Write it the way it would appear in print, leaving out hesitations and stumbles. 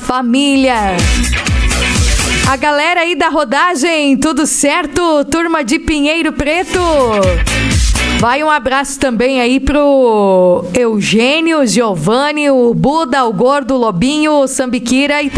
família. A galera aí da rodagem, tudo certo? Turma de Pinheiro Preto. Vai um abraço também aí pro Eugênio, Giovanni, o Buda, o Gordo, o Lobinho, o Sambiquira e